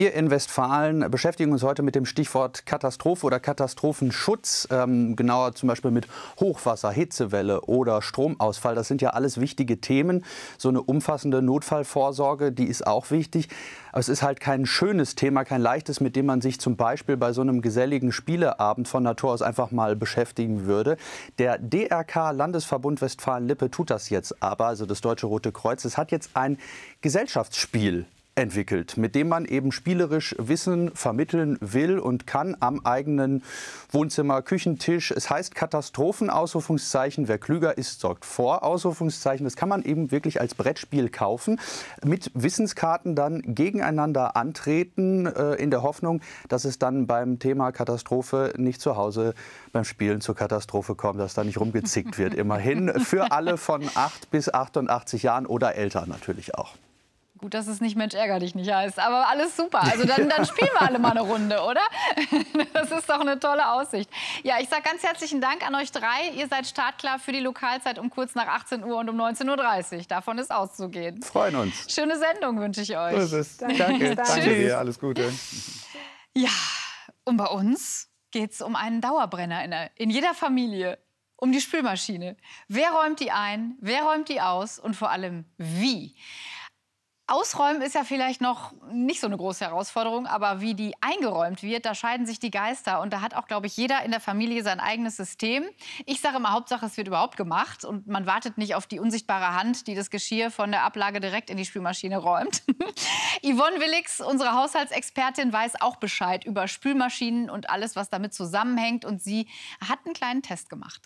Wir in Westfalen beschäftigen uns heute mit dem Stichwort Katastrophe oder Katastrophenschutz, genauer zum Beispiel mit Hochwasser, Hitzewelle oder Stromausfall. Das sind ja alles wichtige Themen. So eine umfassende Notfallvorsorge, die ist auch wichtig. Aber es ist halt kein schönes Thema, kein leichtes, mit dem man sich zum Beispiel bei so einem geselligen Spieleabend von Natur aus einfach mal beschäftigen würde. Der DRK Landesverbund Westfalen-Lippe tut das jetzt aber, also das Deutsche Rote Kreuz. Es hat jetzt ein Gesellschaftsspiel entwickelt, mit dem man eben spielerisch Wissen vermitteln will und kann am eigenen Wohnzimmer, Küchentisch. Es heißt Katastrophen, Ausrufungszeichen. Wer klüger ist, sorgt vor, Ausrufungszeichen. Das kann man eben wirklich als Brettspiel kaufen, mit Wissenskarten dann gegeneinander antreten, in der Hoffnung, dass es dann beim Thema Katastrophe nicht zu Hause beim Spielen zur Katastrophe kommt, dass da nicht rumgezickt wird. Immerhin für alle von 8 bis 88 Jahren oder älter natürlich auch. Gut, dass es nicht Mensch ärger dich nicht heißt, aber alles super. Also dann spielen wir alle mal eine Runde, oder? Das ist doch eine tolle Aussicht. Ja, ich sage ganz herzlichen Dank an euch drei. Ihr seid startklar für die Lokalzeit um kurz nach 18 Uhr und um 19:30 Uhr. Davon ist auszugehen. Freuen uns. Schöne Sendung wünsche ich euch. So ist es. Danke. Danke dir. Alles Gute. Ja, und bei uns geht es um einen Dauerbrenner in jeder Familie. Um die Spülmaschine. Wer räumt die ein? Wer räumt die aus? Und vor allem wie? Ausräumen ist ja vielleicht noch nicht so eine große Herausforderung, aber wie die eingeräumt wird, da scheiden sich die Geister. Und da hat auch, glaube ich, jeder in der Familie sein eigenes System. Ich sage immer, Hauptsache, es wird überhaupt gemacht. Und man wartet nicht auf die unsichtbare Hand, die das Geschirr von der Ablage direkt in die Spülmaschine räumt. Yvonne Willix, unsere Haushaltsexpertin, weiß auch Bescheid über Spülmaschinen und alles, was damit zusammenhängt. Und sie hat einen kleinen Test gemacht.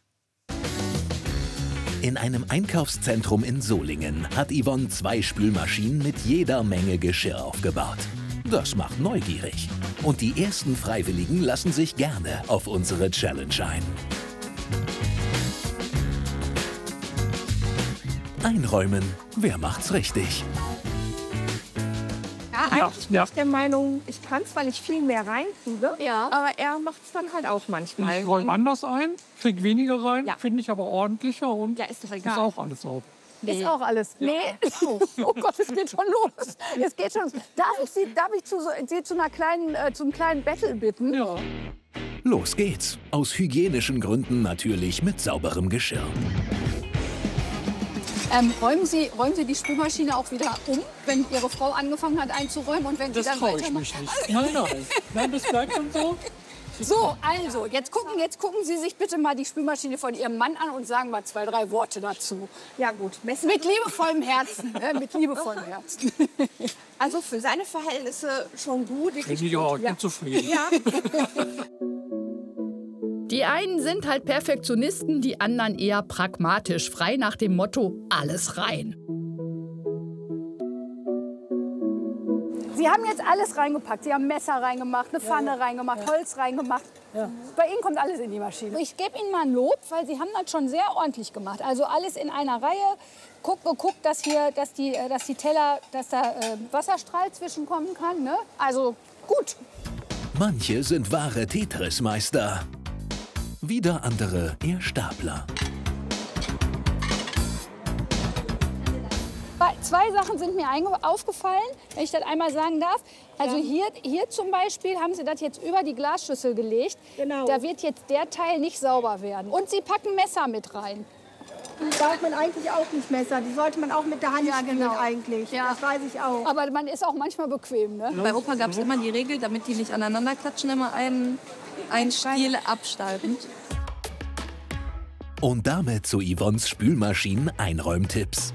In einem Einkaufszentrum in Solingen hat Yvonne 2 Spülmaschinen mit jeder Menge Geschirr aufgebaut. Das macht neugierig. Und die ersten Freiwilligen lassen sich gerne auf unsere Challenge ein. Einräumen, wer macht's richtig? Ja, ich bin der Meinung, ich kann es, weil ich viel mehr reinkriege. Ja. Aber er macht es dann halt auch manchmal. Ich räume anders ein, kriege weniger rein, finde ich aber ordentlicher und ja, ist doch egal. Ist auch alles sauber. Nee. Ist auch alles. Nee. Oh Gott, es geht schon los. Es geht schon. Darf ich Sie zu einem kleinen Battle bitten? Ja. Los geht's. Aus hygienischen Gründen natürlich mit sauberem Geschirr. Räumen Sie die Spülmaschine auch wieder um, wenn Ihre Frau angefangen hat einzuräumen und wenn Sie dann weitermachen? Das traue ich mich nicht. Nein, das bleibt dann so. So, also, jetzt gucken Sie sich bitte mal die Spülmaschine von Ihrem Mann an und sagen mal 2, 3 Worte dazu. Ja gut, mit liebevollem Herzen, mit liebevollem Herzen. Also für seine Verhältnisse schon gut. Ich bin zufrieden. Ja. Die einen sind halt Perfektionisten, die anderen eher pragmatisch, frei nach dem Motto, alles rein. Sie haben jetzt alles reingepackt. Sie haben Messer reingemacht, eine Pfanne reingemacht, Holz reingemacht. Ja. Bei Ihnen kommt alles in die Maschine. Ich gebe Ihnen mal ein Lob, weil Sie haben das schon sehr ordentlich gemacht. Also alles in einer Reihe. Guckt, dass die Teller, dass da Wasserstrahl zwischenkommen kann. Ne? Also gut. Manche sind wahre Tetris-Meister. Wieder andere eher Stapler. 2 Sachen sind mir aufgefallen, wenn ich das einmal sagen darf. Also hier zum Beispiel haben Sie das jetzt über die Glasschüssel gelegt. Genau. Da wird jetzt der Teil nicht sauber werden. Und Sie packen Messer mit rein. Die darf man eigentlich auch nicht Messer. Die sollte man auch mit der Hand spielen eigentlich. Ja. Das weiß ich auch. Aber man ist auch manchmal bequem, ne? Bei Opa gab es immer die Regel, damit die nicht aneinander klatschen, immer ein Stiel abschneiden. Und damit zu Yvonnes Spülmaschinen-Einräumtipps.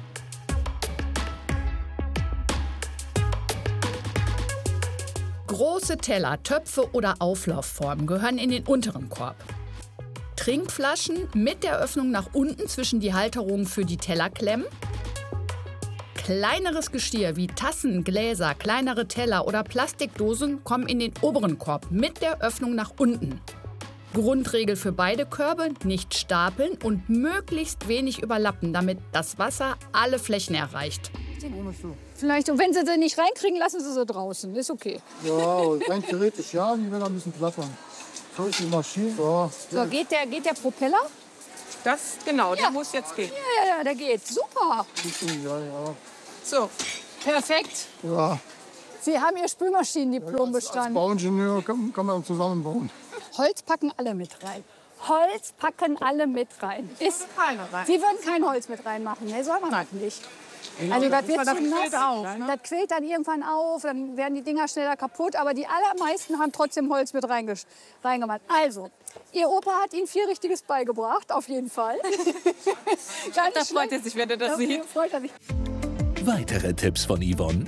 Große Teller, Töpfe oder Auflaufformen gehören in den unteren Korb. Trinkflaschen mit der Öffnung nach unten zwischen die Halterungen für die Teller klemmen. Kleineres Geschirr wie Tassen, Gläser, kleinere Teller oder Plastikdosen kommen in den oberen Korb mit der Öffnung nach unten. Grundregel für beide Körbe: nicht stapeln und möglichst wenig überlappen, damit das Wasser alle Flächen erreicht. Vielleicht, und wenn Sie sie nicht reinkriegen, lassen Sie sie draußen. Ist okay. Ja, rein theoretisch ja, die werden ein bisschen plattern. So ist die Maschine. So, geht der Propeller? Der muss jetzt gehen. Ja, der geht. Super. Ja. So, perfekt. Ja. Sie haben Ihr Spülmaschinendiplom bestanden. Als Bauingenieur kann man zusammenbauen. Holz packen alle mit rein. Holz packen alle mit rein. Sie würden kein Holz mit reinmachen, ne? Soll man nicht. Also das wird zu nass. Das quillt dann irgendwann auf, dann werden die Dinger schneller kaputt. Aber die allermeisten haben trotzdem Holz mit reingemacht. Also, Ihr Opa hat Ihnen 4 Richtiges beigebracht, auf jeden Fall. Da freut er sich, wenn er das sieht. Weitere Tipps von Yvonne.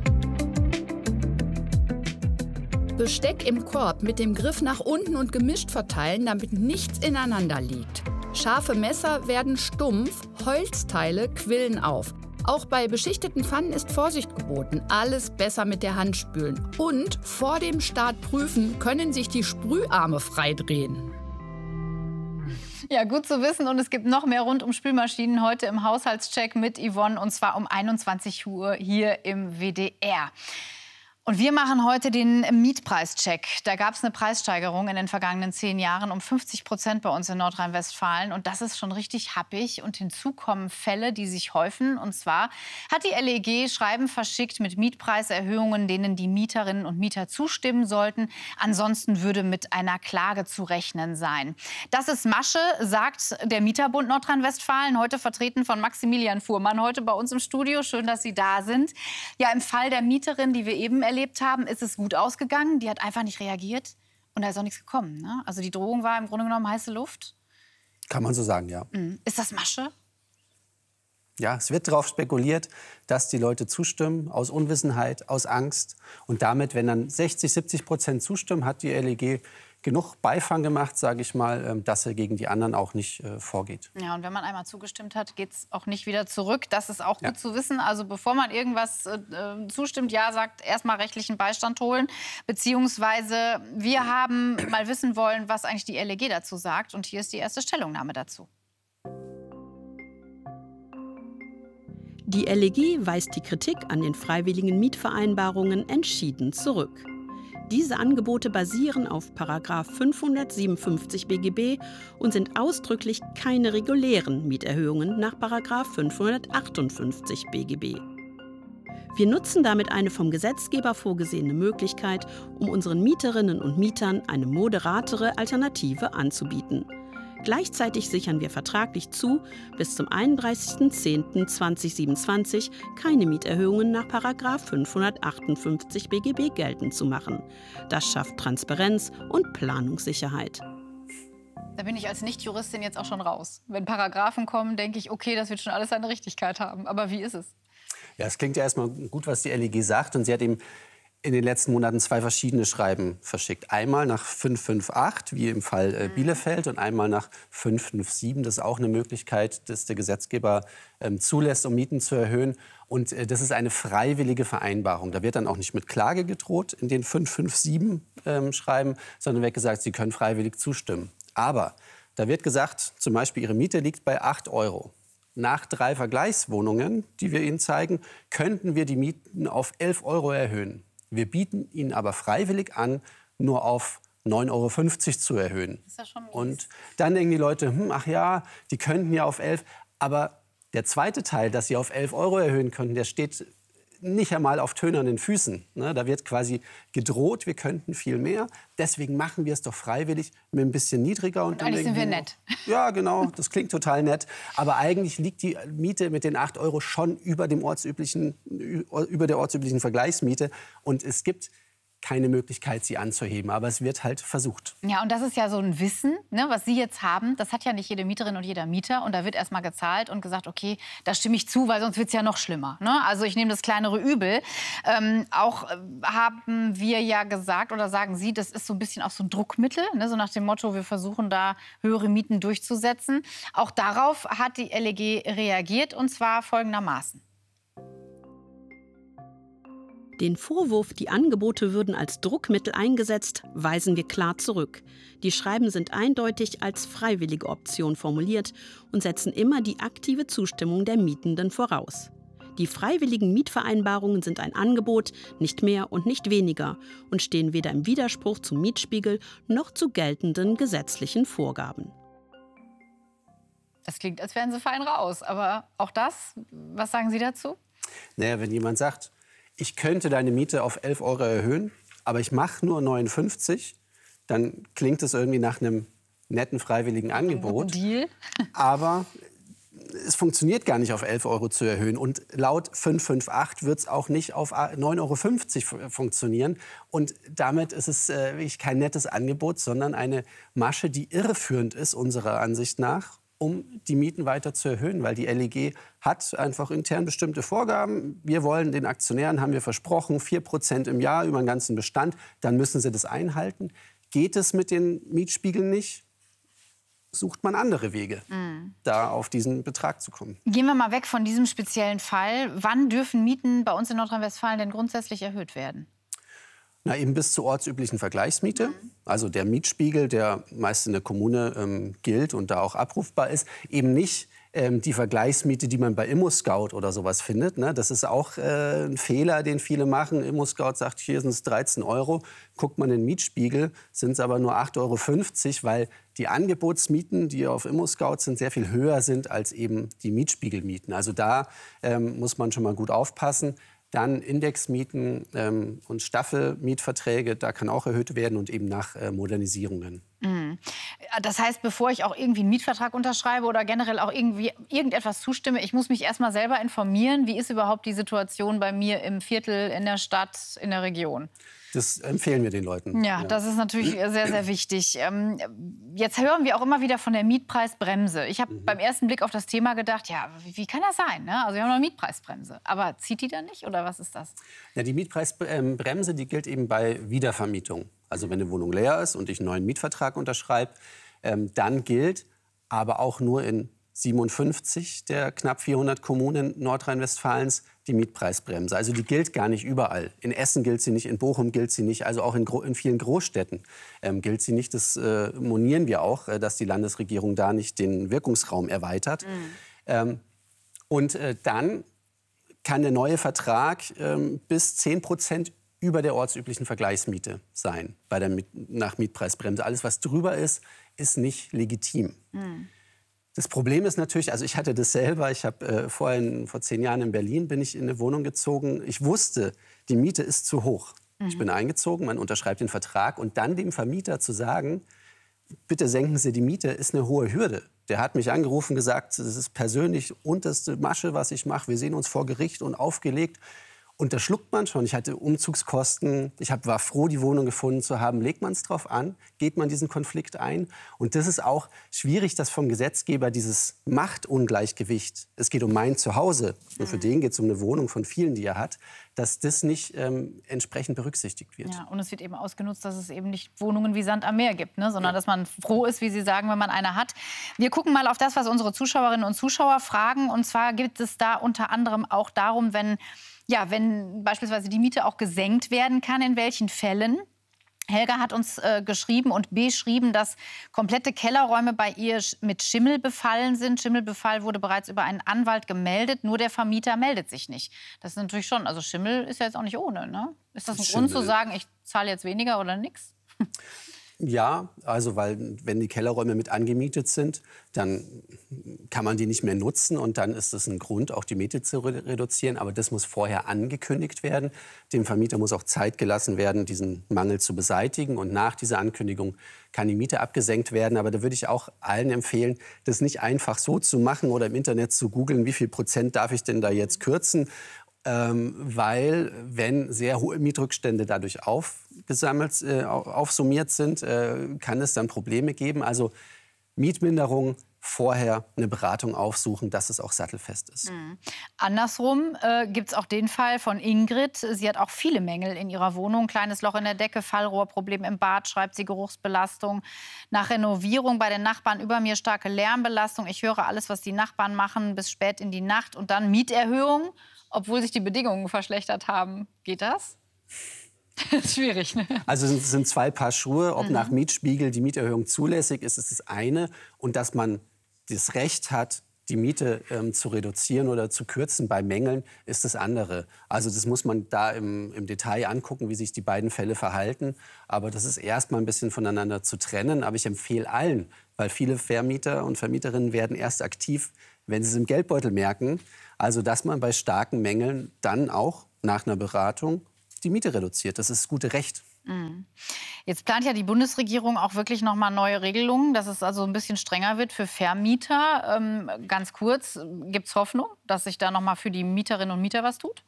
Besteck im Korb mit dem Griff nach unten und gemischt verteilen, damit nichts ineinander liegt. Scharfe Messer werden stumpf, Holzteile quillen auf. Auch bei beschichteten Pfannen ist Vorsicht geboten. Alles besser mit der Hand spülen. Und vor dem Start prüfen, können sich die Sprüharme freidrehen. Ja, gut zu wissen. Und es gibt noch mehr rund um Spülmaschinen heute im Haushaltscheck mit Yvonne. Und zwar um 21 Uhr hier im WDR. Und wir machen heute den Mietpreischeck. Da gab es eine Preissteigerung in den vergangenen 10 Jahren um 50% bei uns in Nordrhein-Westfalen. Und das ist schon richtig happig. Und hinzu kommen Fälle, die sich häufen. Und zwar hat die LEG Schreiben verschickt mit Mietpreiserhöhungen, denen die Mieterinnen und Mieter zustimmen sollten. Ansonsten würde mit einer Klage zu rechnen sein. Das ist Masche, sagt der Mieterbund Nordrhein-Westfalen, heute vertreten von Maximilian Fuhrmann, heute bei uns im Studio. Schön, dass Sie da sind. Ja, im Fall der Mieterin, die wir eben erlebt haben, ist es gut ausgegangen. Die hat einfach nicht reagiert und da ist auch nichts gekommen. Ne? Also die Drohung war im Grunde genommen heiße Luft. Kann man so sagen, ja. Ist das Masche? Ja, es wird darauf spekuliert, dass die Leute zustimmen, aus Unwissenheit, aus Angst. Und damit, wenn dann 60-70% zustimmen, hat die LEG genug Beifang gemacht, sage ich mal, dass er gegen die anderen auch nicht vorgeht. Ja, und wenn man einmal zugestimmt hat, geht es auch nicht wieder zurück. Das ist auch gut zu wissen. Also bevor man irgendwas zustimmt, ja, sagt, erst mal rechtlichen Beistand holen. Beziehungsweise wir haben mal wissen wollen, was eigentlich die LEG dazu sagt. Und hier ist die erste Stellungnahme dazu. Die LEG weist die Kritik an den freiwilligen Mietvereinbarungen entschieden zurück. Diese Angebote basieren auf § 557 BGB und sind ausdrücklich keine regulären Mieterhöhungen nach § 558 BGB. Wir nutzen damit eine vom Gesetzgeber vorgesehene Möglichkeit, um unseren Mieterinnen und Mietern eine moderatere Alternative anzubieten. Gleichzeitig sichern wir vertraglich zu, bis zum 31.10.2027 keine Mieterhöhungen nach § 558 BGB geltend zu machen. Das schafft Transparenz und Planungssicherheit. Da bin ich als Nicht-Juristin jetzt auch schon raus. Wenn Paragraphen kommen, denke ich, okay, das wird schon alles seine Richtigkeit haben. Aber wie ist es? Ja, es klingt ja erstmal gut, was die LEG sagt. Und sie hat eben in den letzten Monaten 2 verschiedene Schreiben verschickt. Einmal nach 558, wie im Fall Bielefeld, und einmal nach 557. Das ist auch eine Möglichkeit, dass der Gesetzgeber zulässt, um Mieten zu erhöhen. Und das ist eine freiwillige Vereinbarung. Da wird dann auch nicht mit Klage gedroht in den 557 Schreiben, sondern wird gesagt, Sie können freiwillig zustimmen. Aber da wird gesagt, zum Beispiel Ihre Miete liegt bei 8 €. Nach 3 Vergleichswohnungen, die wir Ihnen zeigen, könnten wir die Mieten auf 11 € erhöhen. Wir bieten Ihnen aber freiwillig an, nur auf 9,50 € zu erhöhen. Ist ja schon mies. Und dann denken die Leute, ach ja, die könnten ja auf 11. Aber der zweite Teil, dass sie auf 11 € erhöhen könnten, der steht nicht einmal auf tönernen Füßen. Ne? Da wird quasi gedroht, wir könnten viel mehr. Deswegen machen wir es doch freiwillig mit ein bisschen niedriger. Und eigentlich sind wir nett. Ja, genau, das klingt total nett. Aber eigentlich liegt die Miete mit den 8 € schon über der ortsüblichen Vergleichsmiete. Und es gibt keine Möglichkeit, sie anzuheben. Aber es wird halt versucht. Ja, und das ist ja so ein Wissen, ne, was Sie jetzt haben. Das hat ja nicht jede Mieterin und jeder Mieter. Und da wird erst mal gezahlt und gesagt, okay, da stimme ich zu, weil sonst wird es ja noch schlimmer. Ne? Also ich nehme das kleinere Übel. Auch haben wir ja gesagt, oder sagen Sie, das ist so ein bisschen auch so ein Druckmittel. Ne? So nach dem Motto, wir versuchen da höhere Mieten durchzusetzen. Auch darauf hat die LEG reagiert, und zwar folgendermaßen. Den Vorwurf, die Angebote würden als Druckmittel eingesetzt, weisen wir klar zurück. Die Schreiben sind eindeutig als freiwillige Option formuliert und setzen immer die aktive Zustimmung der Mietenden voraus. Die freiwilligen Mietvereinbarungen sind ein Angebot, nicht mehr und nicht weniger, und stehen weder im Widerspruch zum Mietspiegel noch zu geltenden gesetzlichen Vorgaben. Das klingt, als wären Sie fein raus. Aber auch das, was sagen Sie dazu? Naja, wenn jemand sagt, ich könnte deine Miete auf 11 € erhöhen, aber ich mache nur 59, dann klingt es irgendwie nach einem netten, freiwilligen Angebot. Deal. Aber es funktioniert gar nicht, auf 11 € zu erhöhen. Und laut 558 wird es auch nicht auf 9,50 € funktionieren. Und damit ist es wirklich kein nettes Angebot, sondern eine Masche, die irreführend ist, unserer Ansicht nach, um die Mieten weiter zu erhöhen. Weil die LEG hat einfach intern bestimmte Vorgaben. Wir wollen den Aktionären, haben wir versprochen, 4% im Jahr über den ganzen Bestand. Dann müssen sie das einhalten. Geht es mit den Mietspiegeln nicht, sucht man andere Wege, da auf diesen Betrag zu kommen. Gehen wir mal weg von diesem speziellen Fall. Wann dürfen Mieten bei uns in Nordrhein-Westfalen denn grundsätzlich erhöht werden? Na, eben bis zur ortsüblichen Vergleichsmiete. Also der Mietspiegel, der meist in der Kommune gilt und da auch abrufbar ist, eben nicht die Vergleichsmiete, die man bei ImmoScout oder sowas findet. Ne? Das ist auch ein Fehler, den viele machen. ImmoScout sagt, hier sind es 13 €. Guckt man den Mietspiegel, sind es aber nur 8,50 €, weil die Angebotsmieten, die auf ImmoScout sind, sehr viel höher sind als eben die Mietspiegelmieten. Also da muss man schon mal gut aufpassen. Dann Indexmieten und Staffelmietverträge, da kann auch erhöht werden und eben nach Modernisierungen. Das heißt, bevor ich auch irgendwie einen Mietvertrag unterschreibe oder generell auch irgendwie irgendetwas zustimme, ich muss mich erst mal selber informieren, wie ist überhaupt die Situation bei mir im Viertel, in der Stadt, in der Region. Das empfehlen wir den Leuten. Ja, das ist natürlich sehr, sehr wichtig. Jetzt hören wir auch immer wieder von der Mietpreisbremse. Ich habe beim ersten Blick auf das Thema gedacht, ja, wie kann das sein? Ne? Also wir haben eine Mietpreisbremse. Aber zieht die dann nicht oder was ist das? Ja, die Mietpreisbremse, die gilt eben bei Wiedervermietung. Also wenn eine Wohnung leer ist und ich einen neuen Mietvertrag unterschreibe, dann gilt aber auch nur in 57 der knapp 400 Kommunen Nordrhein-Westfalens die Mietpreisbremse. Also die gilt gar nicht überall. In Essen gilt sie nicht, in Bochum gilt sie nicht, also auch in vielen Großstädten gilt sie nicht. Das monieren wir auch, dass die Landesregierung da nicht den Wirkungsraum erweitert. Und dann kann der neue Vertrag bis 10% über der ortsüblichen Vergleichsmiete sein nach Mietpreisbremse. Alles, was drüber ist, ist nicht legitim. Das Problem ist natürlich, also ich hatte das selber, ich habe vor 10 Jahren in Berlin bin ich in eine Wohnung gezogen. Ich wusste, die Miete ist zu hoch. Ich bin eingezogen, man unterschreibt den Vertrag und dann dem Vermieter zu sagen, bitte senken Sie die Miete, ist eine hohe Hürde. Der hat mich angerufen, gesagt, das ist persönlich unterste Masche, was ich mache. Wir sehen uns vor Gericht und aufgelegt. Und da schluckt man schon. Ich hatte Umzugskosten. War froh, die Wohnung gefunden zu haben. Legt man es drauf an? Geht man diesen Konflikt ein? Und das ist auch schwierig, dass vom Gesetzgeber dieses Machtungleichgewicht, es geht um mein Zuhause, nur für den geht es um eine Wohnung von vielen, die er hat, dass das nicht entsprechend berücksichtigt wird. Ja, und es wird eben ausgenutzt, dass es eben nicht Wohnungen wie Sand am Meer gibt, ne? Sondern dass man froh ist, wie Sie sagen, wenn man eine hat. Wir gucken mal auf das, was unsere Zuschauerinnen und Zuschauer fragen. Und zwar geht es da unter anderem auch darum, wenn beispielsweise die Miete auch gesenkt werden kann, in welchen Fällen. Helga hat uns geschrieben und beschrieben, dass komplette Kellerräume bei ihr mit Schimmel befallen sind. Schimmelbefall wurde bereits über einen Anwalt gemeldet, nur der Vermieter meldet sich nicht. Das ist natürlich schon, also Schimmel ist ja jetzt auch nicht ohne, ne? Ist das ein Grund zu sagen, ich zahle jetzt weniger oder nichts? Ja, also weil wenn die Kellerräume mit angemietet sind, dann kann man die nicht mehr nutzen und dann ist es ein Grund, auch die Miete zu reduzieren. Aber das muss vorher angekündigt werden. Dem Vermieter muss auch Zeit gelassen werden, diesen Mangel zu beseitigen. Und nach dieser Ankündigung kann die Miete abgesenkt werden. Aber da würde ich auch allen empfehlen, das nicht einfach so zu machen oder im Internet zu googeln, wie viel Prozent darf ich denn da jetzt kürzen. Weil wenn sehr hohe Mietrückstände dadurch aufsummiert sind, kann es dann Probleme geben. Also Mietminderung, vorher eine Beratung aufsuchen, dass es auch sattelfest ist. Andersrum gibt es auch den Fall von Ingrid. Sie hat auch viele Mängel in ihrer Wohnung. Kleines Loch in der Decke, Fallrohrproblem im Bad, schreibt sie, Geruchsbelastung. Nach Renovierung bei den Nachbarn über mir starke Lärmbelastung. Ich höre alles, was die Nachbarn machen, bis spät in die Nacht. Und dann Mieterhöhung, obwohl sich die Bedingungen verschlechtert haben. Geht das? Das ist schwierig, ne? Also es sind zwei Paar Schuhe. Ob nach Mietspiegel die Mieterhöhung zulässig ist, ist das eine. Und dass man das Recht hat, die Miete zu reduzieren oder zu kürzen bei Mängeln, ist das andere. Also das muss man da im Detail angucken, wie sich die beiden Fälle verhalten. Aber das ist erst mal ein bisschen voneinander zu trennen. Aber ich empfehle allen, weil viele Vermieter und Vermieterinnen werden erst aktiv, wenn sie es im Geldbeutel merken. Also dass man bei starken Mängeln dann auch nach einer Beratung die Miete reduziert. Das ist das gute Recht. Jetzt plant ja die Bundesregierung auch wirklich noch mal neue Regelungen, dass es also ein bisschen strenger wird für Vermieter. Ganz kurz, gibt es Hoffnung, dass sich da noch mal für die Mieterinnen und Mieter was tut?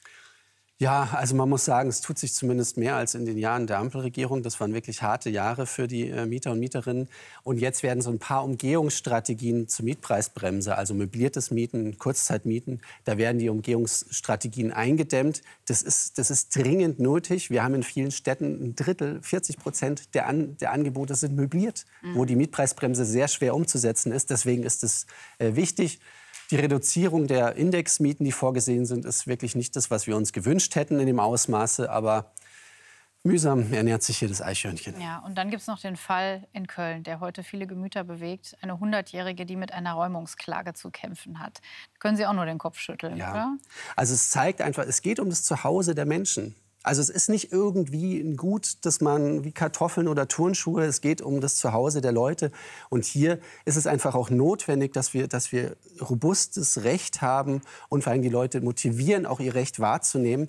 Ja, also man muss sagen, es tut sich zumindest mehr als in den Jahren der Ampelregierung. Das waren wirklich harte Jahre für die Mieter und Mieterinnen. Und jetzt werden so ein paar Umgehungsstrategien zur Mietpreisbremse, also möbliertes Mieten, Kurzzeitmieten, da werden die Umgehungsstrategien eingedämmt. Das ist dringend nötig. Wir haben in vielen Städten ein Drittel, 40% der Angebote sind möbliert, wo die Mietpreisbremse sehr schwer umzusetzen ist. Deswegen ist es wichtig. Die Reduzierung der Indexmieten, die vorgesehen sind, ist wirklich nicht das, was wir uns gewünscht hätten in dem Ausmaße. Aber mühsam ernährt sich hier das Eichhörnchen. Ja, und dann gibt es noch den Fall in Köln, der heute viele Gemüter bewegt. Eine 100-Jährige, die mit einer Räumungsklage zu kämpfen hat. Da können Sie auch nur den Kopf schütteln, oder? Also es zeigt einfach, es geht um das Zuhause der Menschen. Also es ist nicht irgendwie ein Gut, das man wie Kartoffeln oder Turnschuhe, es geht um das Zuhause der Leute. Und hier ist es einfach auch notwendig, dass wir robustes Recht haben und vor allem die Leute motivieren, auch ihr Recht wahrzunehmen.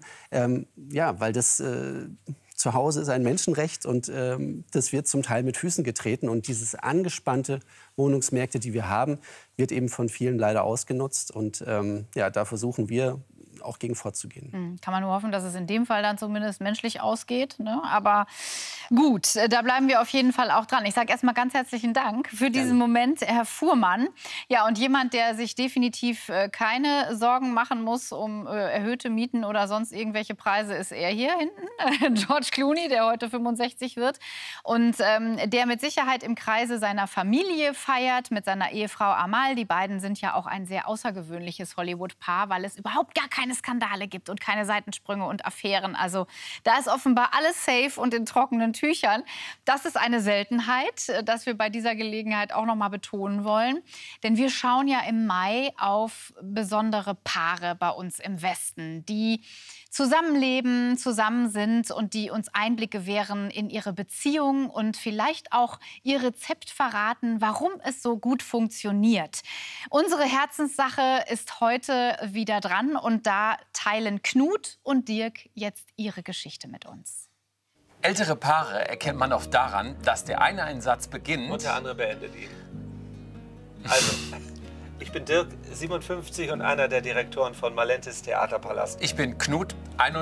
Weil das Zuhause ist ein Menschenrecht und das wird zum Teil mit Füßen getreten. Und dieses angespannte Wohnungsmärkte, die wir haben, wird eben von vielen leider ausgenutzt. Und da versuchen wir auch gegen vorzugehen. Kann man nur hoffen, dass es in dem Fall dann zumindest menschlich ausgeht. Ne? Aber gut, da bleiben wir auf jeden Fall auch dran. Ich sage erst mal ganz herzlichen Dank für diesen Moment, Herr Fuhrmann. Ja, und jemand, der sich definitiv keine Sorgen machen muss um erhöhte Mieten oder sonst irgendwelche Preise, ist er hier hinten, George Clooney, der heute 65 wird. Und der mit Sicherheit im Kreise seiner Familie feiert, mit seiner Ehefrau Amal. Die beiden sind ja auch ein sehr außergewöhnliches Hollywood-Paar, weil es überhaupt gar keine Skandale gibt und keine Seitensprünge und Affären. Also da ist offenbar alles safe und in trockenen Tüchern. Das ist eine Seltenheit, dass wir bei dieser Gelegenheit auch noch mal betonen wollen. Denn wir schauen ja im Mai auf besondere Paare bei uns im Westen, die zusammenleben, zusammen sind und die uns Einblick gewähren in ihre Beziehung und vielleicht auch ihr Rezept verraten, warum es so gut funktioniert. Unsere Herzenssache ist heute wieder dran und da teilen Knut und Dirk jetzt ihre Geschichte mit uns. Ältere Paare erkennt man oft daran, dass der eine einen Satz beginnt und der andere beendet ihn. Also, ich bin Dirk, 57 und einer der Direktoren von Malentes Theaterpalast. Ich bin Knut,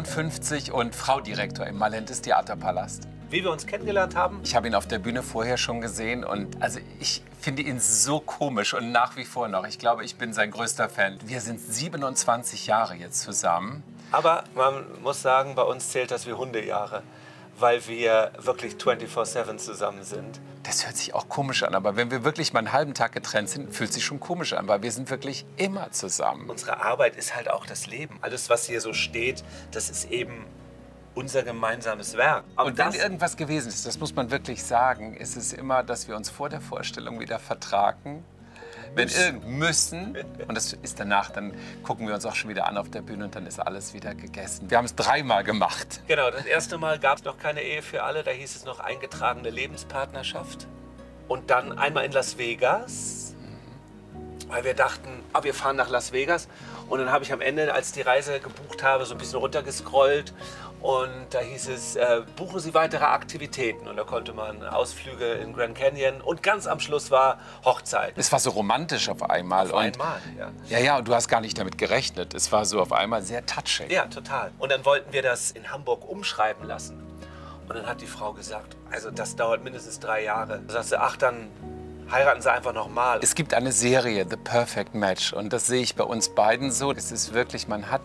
51 und Frau Direktor im Malentes Theaterpalast. Wie wir uns kennengelernt haben? Ich habe ihn auf der Bühne vorher schon gesehen und also ich finde ihn so komisch und nach wie vor noch. Ich glaube, ich bin sein größter Fan. Wir sind 27 Jahre jetzt zusammen. Aber man muss sagen, bei uns zählt das wie Hundejahre, weil wir wirklich 24/7 zusammen sind. Das hört sich auch komisch an, aber wenn wir wirklich mal einen halben Tag getrennt sind, fühlt sich schon komisch an, weil wir sind wirklich immer zusammen. Unsere Arbeit ist halt auch das Leben. Alles, was hier so steht, das ist eben unser gemeinsames Werk. Und wenn irgendwas gewesen ist, das muss man wirklich sagen, ist es immer, dass wir uns vor der Vorstellung wieder vertragen. Wenn müssen, und das ist danach, dann gucken wir uns auch schon wieder an auf der Bühne und dann ist alles wieder gegessen. Wir haben es 3-mal gemacht. Genau, das erste Mal gab es noch keine Ehe für alle, da hieß es noch eingetragene Lebenspartnerschaft. Und dann einmal in Las Vegas, weil wir dachten, wir fahren nach Las Vegas. Und dann habe ich am Ende, als die Reise gebucht habe, so ein bisschen runtergescrollt. Und da hieß es, buchen Sie weitere Aktivitäten. Und da konnte man Ausflüge in Grand Canyon. Und ganz am Schluss war Hochzeit. Es war so romantisch auf einmal. Auf einmal, ja. Ja, und du hast gar nicht damit gerechnet. Es war so auf einmal sehr touching. Ja, total. Und dann wollten wir das in Hamburg umschreiben lassen. Und dann hat die Frau gesagt, also das dauert mindestens 3 Jahre. Da sagst du, dann heiraten Sie einfach noch mal. Es gibt eine Serie, The Perfect Match. Und das sehe ich bei uns beiden so. Es ist wirklich, man hat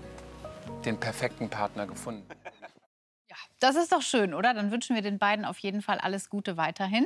den perfekten Partner gefunden. Ja, das ist doch schön, oder? Dann wünschen wir den beiden auf jeden Fall alles Gute weiterhin.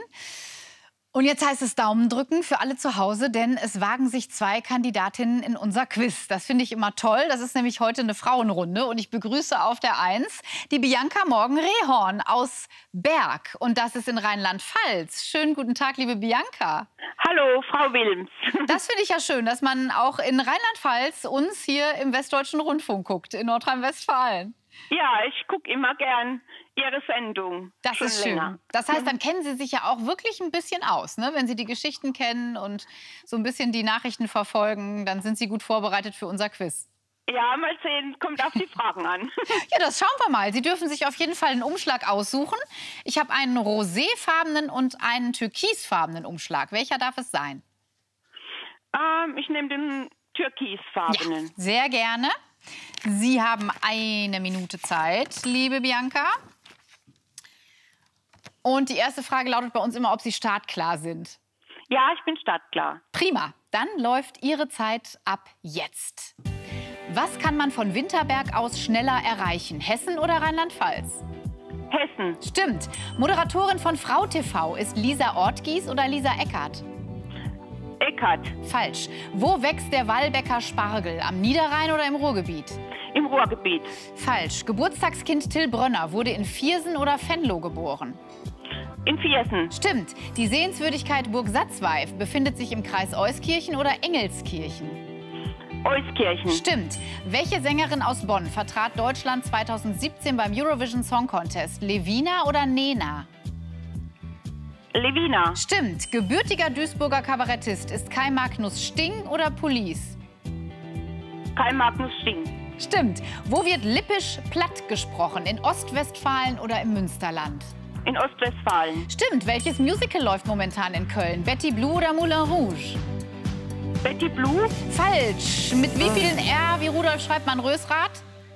Und jetzt heißt es Daumen drücken für alle zu Hause, denn es wagen sich 2 Kandidatinnen in unser Quiz. Das finde ich immer toll. Das ist nämlich heute eine Frauenrunde. Und ich begrüße auf der 1 die Bianca Morgen-Rehorn aus Berg. Und das ist in Rheinland-Pfalz. Schönen guten Tag, liebe Bianca. Hallo, Frau Wilms. Das finde ich ja schön, dass man auch in Rheinland-Pfalz uns hier im Westdeutschen Rundfunk guckt, in Nordrhein-Westfalen. Ja, ich gucke immer gern Ihre Sendung. Das ist schön. Länger. Das heißt, dann kennen Sie sich ja auch wirklich ein bisschen aus, ne? Wenn Sie die Geschichten kennen und so ein bisschen die Nachrichten verfolgen, dann sind Sie gut vorbereitet für unser Quiz. Ja, mal sehen, kommt auf die Fragen an. Ja, das schauen wir mal. Sie dürfen sich auf jeden Fall einen Umschlag aussuchen. Ich habe einen roséfarbenen und einen türkisfarbenen Umschlag. Welcher darf es sein? Ich nehme den türkisfarbenen. Ja, sehr gerne. Sie haben 1 Minute Zeit, liebe Bianca. Und die erste Frage lautet bei uns immer, ob Sie startklar sind. Ja, ich bin startklar. Prima. Dann läuft Ihre Zeit ab jetzt. Was kann man von Winterberg aus schneller erreichen? Hessen oder Rheinland-Pfalz? Hessen. Stimmt. Moderatorin von Frau TV ist Lisa Ortgies oder Lisa Eckert? Eckert. Falsch. Wo wächst der Wallbecker Spargel? Am Niederrhein oder im Ruhrgebiet? Im Ruhrgebiet. Falsch. Geburtstagskind Till Brönner wurde in Viersen oder Venlo geboren? In Viersen. Stimmt. Die Sehenswürdigkeit Burg Satzweif befindet sich im Kreis Euskirchen oder Engelskirchen? Euskirchen. Stimmt. Welche Sängerin aus Bonn vertrat Deutschland 2017 beim Eurovision Song Contest? Levina oder Nena? Levina. Stimmt. Gebürtiger Duisburger Kabarettist ist Kai Magnus Sting oder Police? Kai Magnus Sting. Stimmt. Wo wird lippisch platt gesprochen? In Ostwestfalen oder im Münsterland? In Ostwestfalen. Stimmt. Welches Musical läuft momentan in Köln? Betty Blue oder Moulin Rouge? Betty Blue. Falsch. Mit wie vielen R wie Rudolf schreibt man Rösrath?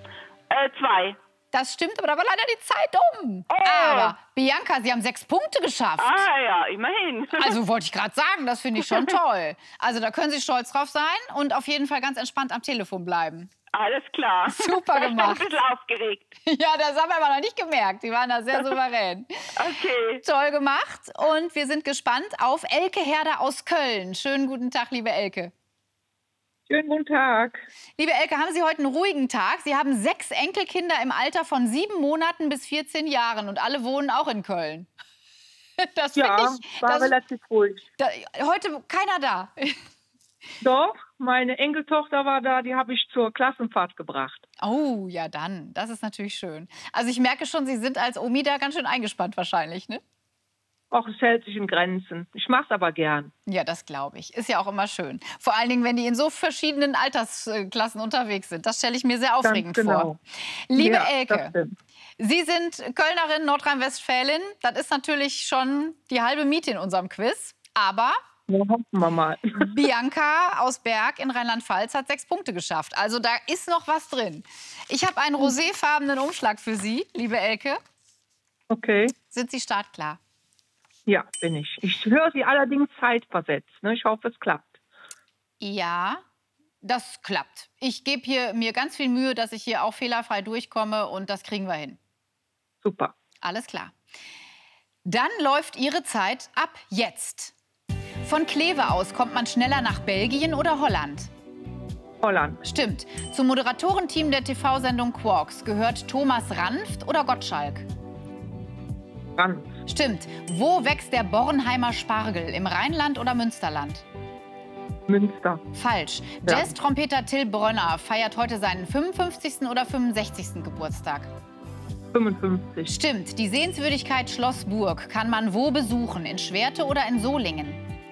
2. Das stimmt, aber da war leider die Zeit um. Oh. Aber Bianca, Sie haben 6 Punkte geschafft. Ah ja, immerhin. Also wollte ich gerade sagen, das finde ich schon toll. Also da können Sie stolz drauf sein und auf jeden Fall ganz entspannt am Telefon bleiben. Alles klar. Super gemacht. Ich bin ein bisschen aufgeregt. Ja, das haben wir aber noch nicht gemerkt. Die waren da sehr souverän. Okay. Toll gemacht. Und wir sind gespannt auf Elke Herder aus Köln. Schönen guten Tag, liebe Elke. Schönen guten Tag. Liebe Elke, haben Sie heute einen ruhigen Tag? Sie haben 6 Enkelkinder im Alter von 7 Monaten bis 14 Jahren und alle wohnen auch in Köln. Das ja, war relativ ruhig. Heute keiner da. Doch, meine Enkeltochter war da, die habe ich zur Klassenfahrt gebracht. Oh, ja dann, das ist natürlich schön. Also ich merke schon, Sie sind als Omi da ganz schön eingespannt wahrscheinlich, ne? Auch es hält sich in Grenzen. Ich mache es aber gern. Ja, das glaube ich. Ist ja auch immer schön. Vor allen Dingen, wenn die in so verschiedenen Altersklassen unterwegs sind. Das stelle ich mir sehr aufregend vor. Liebe Elke, Sie sind Kölnerin, Nordrhein-Westfälin. Das ist natürlich schon die halbe Miete in unserem Quiz. Aber ja, hoffen wir mal. Bianca aus Berg in Rheinland-Pfalz hat 6 Punkte geschafft. Also da ist noch was drin. Ich habe einen roséfarbenen Umschlag für Sie, liebe Elke. Okay. Sind Sie startklar? Ja, bin ich. Ich höre Sie allerdings zeitversetzt. Ne? Ich hoffe, es klappt. Ja, das klappt. Ich gebe hier mir ganz viel Mühe, dass ich hier auch fehlerfrei durchkomme und das kriegen wir hin. Super. Alles klar. Dann läuft Ihre Zeit ab jetzt. Von Kleve aus kommt man schneller nach Belgien oder Holland? Holland. Stimmt. Zum Moderatorenteam der TV-Sendung Quarks gehört Thomas Ranft oder Gottschalk? Ranft. Stimmt. Wo wächst der Bornheimer Spargel? Im Rheinland oder Münsterland? Münster. Falsch. Ja. Jazz-Trompeter Till Brönner feiert heute seinen 55. oder 65. Geburtstag? 55. Stimmt. Die Sehenswürdigkeit Schloss Burg kann man wo besuchen? In Schwerte oder in Solingen?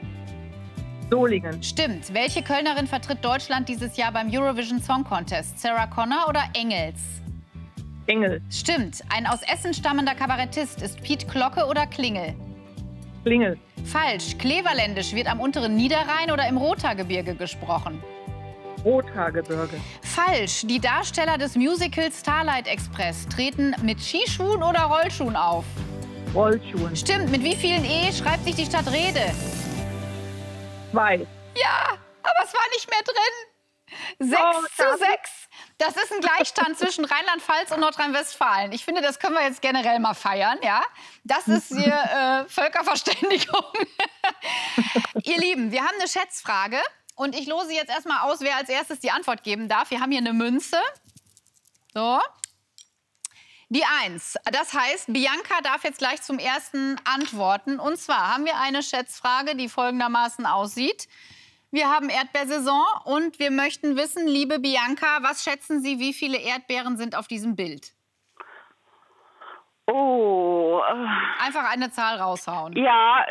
Solingen. Stimmt. Welche Kölnerin vertritt Deutschland dieses Jahr beim Eurovision Song Contest? Sarah Connor oder Engels? Engels. Stimmt. Ein aus Essen stammender Kabarettist ist Piet Glocke oder Klingel? Klingel. Falsch. Kleverländisch wird am unteren Niederrhein oder im Rothaargebirge gesprochen? Rothaargebirge. Falsch. Die Darsteller des Musicals Starlight Express treten mit Skischuhen oder Rollschuhen auf? Rollschuhen. Stimmt. Mit wie vielen E schreibt sich die Stadt Rede? 2. Ja, aber es war nicht mehr drin. 6:6. Das ist ein Gleichstand zwischen Rheinland-Pfalz und Nordrhein-Westfalen. Ich finde, das können wir jetzt generell mal feiern, ja? Das ist hier Völkerverständigung. Ihr Lieben, wir haben eine Schätzfrage und ich lose jetzt erstmal aus, wer als erstes die Antwort geben darf. Wir haben hier eine Münze. So. Die 1. Das heißt, Bianca darf jetzt gleich zum ersten antworten. Und zwar haben wir eine Schätzfrage, die folgendermaßen aussieht. Wir haben Erdbeersaison und wir möchten wissen, liebe Bianca, was schätzen Sie, wie viele Erdbeeren sind auf diesem Bild? Oh. Einfach eine Zahl raushauen. Ja,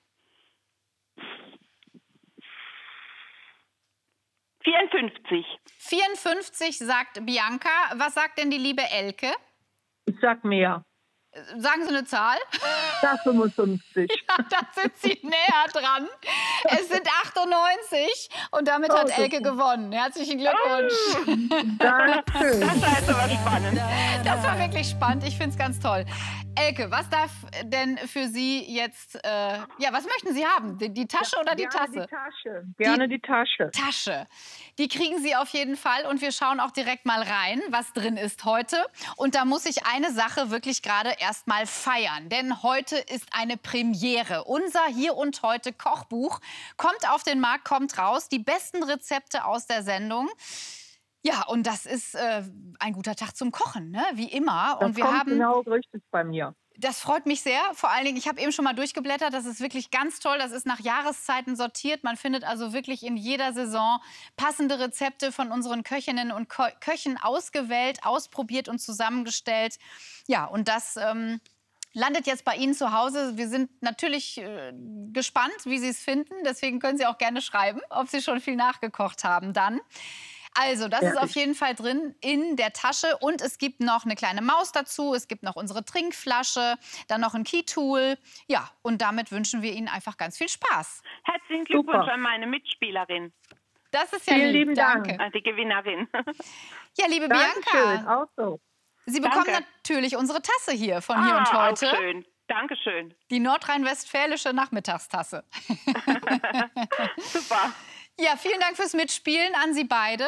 54. 54 sagt Bianca. Was sagt denn die liebe Elke? Ich sag mehr. Sagen Sie eine Zahl? Ja, 55. Ja, da sind Sie näher dran. Es sind 98 und damit hat Elke gewonnen. Herzlichen Glückwunsch. Danke. Das war jetzt aber spannend. Das war wirklich spannend. Ich finde es ganz toll. Elke, was darf denn für Sie jetzt, ja, was möchten Sie haben? Die Tasche oder die Tasse? Die Tasche. Gerne die Tasche. Tasche. Die kriegen Sie auf jeden Fall und wir schauen auch direkt mal rein, was drin ist heute. Und da muss ich eine Sache wirklich gerade erst mal feiern, denn heute ist eine Premiere. Unser Hier und Heute Kochbuch kommt auf den Markt, kommt raus. Die besten Rezepte aus der Sendung. Ja, und das ist ein guter Tag zum Kochen, ne? Wie immer. Das und wir kommt haben genau richtig bei mir. Das freut mich sehr. Vor allen Dingen, ich habe eben schon mal durchgeblättert. Das ist wirklich ganz toll. Das ist nach Jahreszeiten sortiert. Man findet also wirklich in jeder Saison passende Rezepte von unseren Köchinnen und Köchen ausgewählt, ausprobiert und zusammengestellt. Ja, und das landet jetzt bei Ihnen zu Hause. Wir sind natürlich gespannt, wie Sie es finden. Deswegen können Sie auch gerne schreiben, ob Sie schon viel nachgekocht haben dann. Also, das ist auf jeden Fall drin in der Tasche. Und es gibt noch eine kleine Maus dazu. Es gibt noch unsere Trinkflasche, dann noch ein Keytool. Ja, und damit wünschen wir Ihnen einfach ganz viel Spaß. Herzlichen Glückwunsch an meine Mitspielerin. Das ist ja Vielen lieben Danke. Dank. Die Gewinnerin. Ja, liebe Dankeschön. Bianca, Auch so. Sie bekommen Danke. natürlich unsere Tasse hier von Hier und Heute. Auch schön. Dankeschön. Die nordrhein-westfälische Nachmittagstasse. Super. Ja, vielen Dank fürs Mitspielen an Sie beide.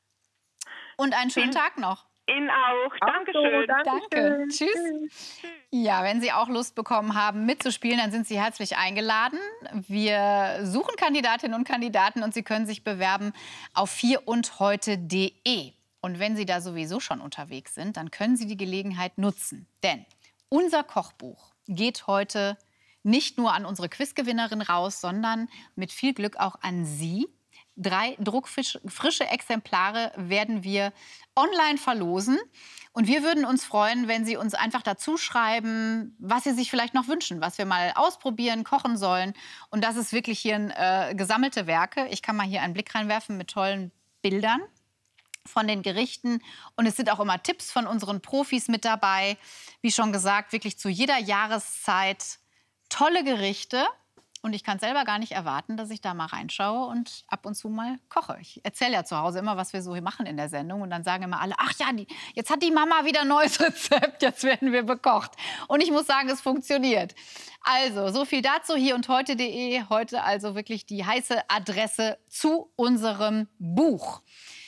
Und einen schönen Tag noch. Ihnen auch. Dankeschön. Danke. Tschüss. Ja, wenn Sie auch Lust bekommen haben, mitzuspielen, dann sind Sie herzlich eingeladen. Wir suchen Kandidatinnen und Kandidaten und Sie können sich bewerben auf hierundheute.de. Und wenn Sie da sowieso schon unterwegs sind, dann können Sie die Gelegenheit nutzen. Denn unser Kochbuch geht heute nicht nur an unsere Quizgewinnerin raus, sondern mit viel Glück auch an Sie. 3 druckfrische Exemplare werden wir online verlosen. Und wir würden uns freuen, wenn Sie uns einfach dazu schreiben, was Sie sich vielleicht noch wünschen, was wir mal ausprobieren, kochen sollen. Und das ist wirklich hier gesammelte Werke. Ich kann mal hier einen Blick reinwerfen mit tollen Bildern von den Gerichten. Und es sind auch immer Tipps von unseren Profis mit dabei. Wie schon gesagt, wirklich zu jeder Jahreszeit tolle Gerichte. Und ich kann es selber gar nicht erwarten, dass ich da mal reinschaue und ab und zu mal koche. Ich erzähle ja zu Hause immer, was wir so hier machen in der Sendung. Und dann sagen immer alle, ach ja, jetzt hat die Mama wieder ein neues Rezept, jetzt werden wir bekocht. Und ich muss sagen, es funktioniert. Also, so viel dazu, hierundheute.de. Heute also wirklich die heiße Adresse zu unserem Buch.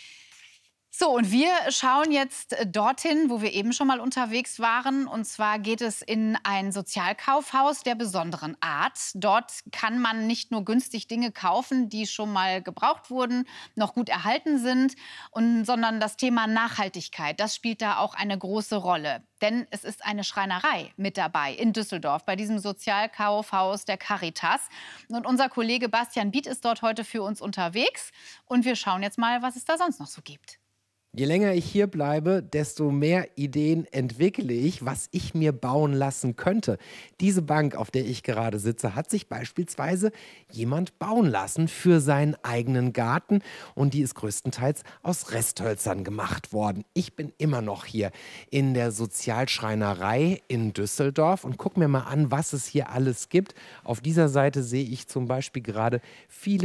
So, und wir schauen jetzt dorthin, wo wir eben schon mal unterwegs waren. Und zwar geht es in ein Sozialkaufhaus der besonderen Art. Dort kann man nicht nur günstig Dinge kaufen, die schon mal gebraucht wurden, noch gut erhalten sind, sondern das Thema Nachhaltigkeit, das spielt da auch eine große Rolle. Denn es ist eine Schreinerei mit dabei in Düsseldorf, bei diesem Sozialkaufhaus der Caritas. Und unser Kollege Bastian Biet ist dort heute für uns unterwegs. Und wir schauen jetzt mal, was es da sonst noch so gibt. Je länger ich hier bleibe, desto mehr Ideen entwickle ich, was ich mir bauen lassen könnte. Diese Bank, auf der ich gerade sitze, hat sich beispielsweise jemand bauen lassen für seinen eigenen Garten. Und die ist größtenteils aus Resthölzern gemacht worden. Ich bin immer noch hier in der Sozialschreinerei in Düsseldorf und gucke mir mal an, was es hier alles gibt. Auf dieser Seite sehe ich zum Beispiel gerade viele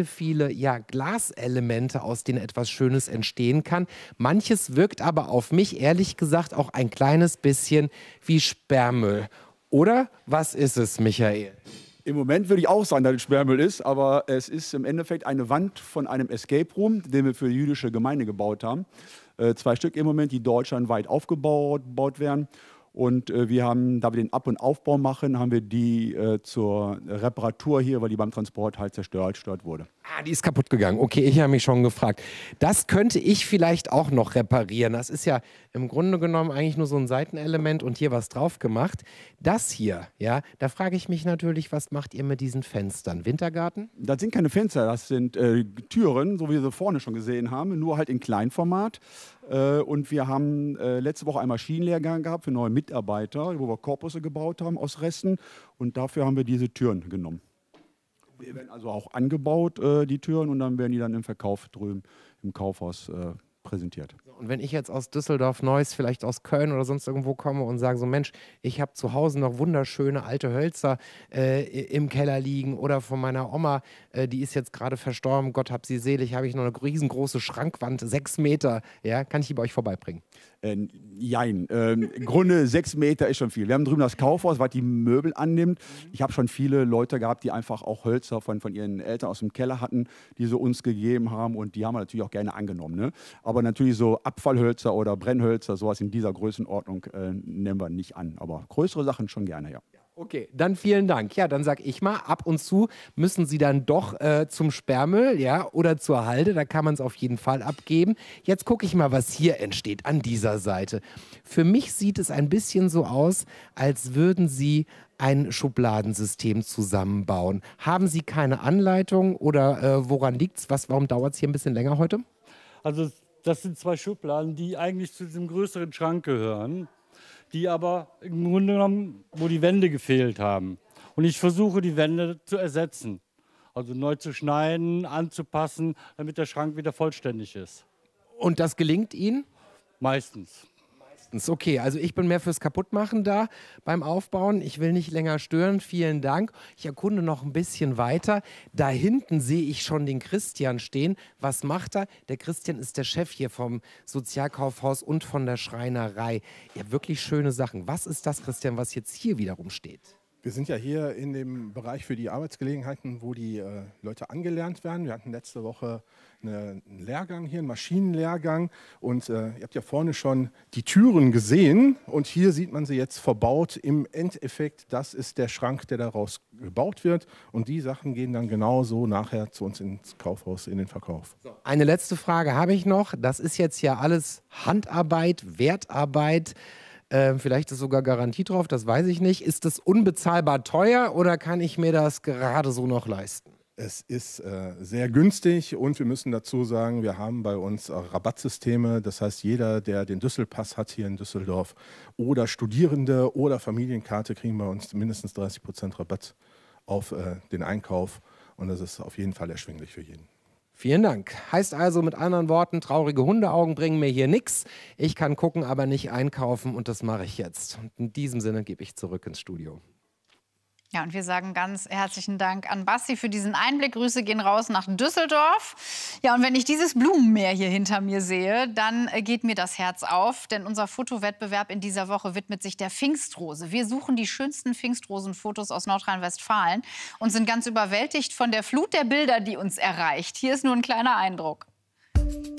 Glaselemente, aus denen etwas Schönes entstehen kann. Manches wirkt aber auf mich, ehrlich gesagt, auch ein kleines bisschen wie Sperrmüll. Oder was ist es, Michael? Im Moment würde ich auch sagen, dass es Sperrmüll ist, aber es ist im Endeffekt eine Wand von einem Escape Room, den wir für die jüdische Gemeinde gebaut haben. 2 Stück im Moment, die deutschlandweit aufgebaut werden. Und wir haben, da wir den Ab- und Aufbau machen, haben wir die zur Reparatur hier, weil die beim Transport halt zerstört wurde. Ah, die ist kaputt gegangen. Okay, ich habe mich schon gefragt. Das könnte ich vielleicht auch noch reparieren. Das ist ja im Grunde genommen eigentlich nur so ein Seitenelement und hier was drauf gemacht. Das hier, ja, da frage ich mich natürlich, was macht ihr mit diesen Fenstern? Wintergarten? Das sind keine Fenster, das sind Türen, so wie wir sie vorne schon gesehen haben, nur halt in Kleinformat. Und wir haben letzte Woche einen Maschinenlehrgang gehabt für neue Mitarbeiter, wo wir Korpusse gebaut haben aus Resten. Und dafür haben wir diese Türen genommen. Die werden also auch angebaut, die Türen, und dann werden die dann im Verkauf drüben im Kaufhaus präsentiert. Und wenn ich jetzt aus Düsseldorf, Neuss, vielleicht aus Köln oder sonst irgendwo komme und sage so, Mensch, ich habe zu Hause noch wunderschöne alte Hölzer im Keller liegen oder von meiner Oma, die ist jetzt gerade verstorben, Gott hab sie selig, habe ich noch eine riesengroße Schrankwand, 6 Meter, ja, kann ich die bei euch vorbeibringen? Jein. Im Grunde 6 Meter ist schon viel. Wir haben drüben das Kaufhaus, was die Möbel annimmt. Ich habe schon viele Leute gehabt, die einfach auch Hölzer von ihren Eltern aus dem Keller hatten, die sie uns gegeben haben und die haben wir natürlich auch gerne angenommen. Ne? Aber natürlich so Abfallhölzer oder Brennhölzer, sowas in dieser Größenordnung nehmen wir nicht an. Aber größere Sachen schon gerne, ja. Okay, dann vielen Dank. Ja, dann sag ich mal, ab und zu müssen Sie dann doch zum Sperrmüll, ja, oder zur Halde. Da kann man es auf jeden Fall abgeben. Jetzt gucke ich mal, was hier entsteht an dieser Seite. Für mich sieht es ein bisschen so aus, als würden Sie ein Schubladensystem zusammenbauen. Haben Sie keine Anleitung oder woran liegt es? Warum dauert es hier ein bisschen länger heute? Also das sind 2 Schubladen, die eigentlich zu diesem größeren Schrank gehören, die aber im Grunde genommen, wo die Wände gefehlt haben. Und ich versuche, die Wände zu ersetzen. Also neu zu schneiden, anzupassen, damit der Schrank wieder vollständig ist. Und das gelingt Ihnen? Meistens. Okay, also ich bin mehr fürs Kaputtmachen da beim Aufbauen. Ich will nicht länger stören. Vielen Dank. Ich erkunde noch ein bisschen weiter. Da hinten sehe ich schon den Christian stehen. Was macht er? Der Christian ist der Chef hier vom Sozialkaufhaus und von der Schreinerei. Ja, wirklich schöne Sachen. Was ist das, Christian, was jetzt hier wiederum steht? Wir sind ja hier in dem Bereich für die Arbeitsgelegenheiten, wo die Leute angelernt werden. Wir hatten letzte Woche einen Lehrgang hier, einen Maschinenlehrgang. Und ihr habt ja vorne schon die Türen gesehen. Und hier sieht man sie jetzt verbaut. Im Endeffekt, das ist der Schrank, der daraus gebaut wird. Und die Sachen gehen dann genauso nachher zu uns ins Kaufhaus, in den Verkauf. Eine letzte Frage habe ich noch. Das ist jetzt ja alles Handarbeit, Wertarbeit. Vielleicht ist sogar Garantie drauf, das weiß ich nicht. Ist das unbezahlbar teuer oder kann ich mir das gerade so noch leisten? Es ist sehr günstig und wir müssen dazu sagen, wir haben bei uns Rabattsysteme. Das heißt, jeder, der den Düsselpass hat hier in Düsseldorf oder Studierende oder Familienkarte, kriegen bei uns mindestens 30% Rabatt auf den Einkauf. Und das ist auf jeden Fall erschwinglich für jeden. Vielen Dank. Heißt also mit anderen Worten, traurige Hundeaugen bringen mir hier nichts. Ich kann gucken, aber nicht einkaufen und das mache ich jetzt. Und in diesem Sinne gebe ich zurück ins Studio. Ja, und wir sagen ganz herzlichen Dank an Basti für diesen Einblick. Grüße gehen raus nach Düsseldorf. Ja, und wenn ich dieses Blumenmeer hier hinter mir sehe, dann geht mir das Herz auf. Denn unser Fotowettbewerb in dieser Woche widmet sich der Pfingstrose. Wir suchen die schönsten Pfingstrosenfotos aus Nordrhein-Westfalen und sind ganz überwältigt von der Flut der Bilder, die uns erreicht. Hier ist nur ein kleiner Eindruck.